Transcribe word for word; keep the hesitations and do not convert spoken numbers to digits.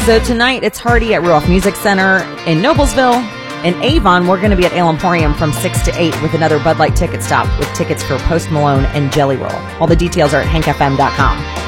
So tonight, it's Hardy at Ruoff Music Center in Noblesville. In Avon, we're going to be at Ale Emporium from six to eight with another Bud Light ticket stop with tickets for Post Malone and Jelly Roll. All the details are at hank f m dot com.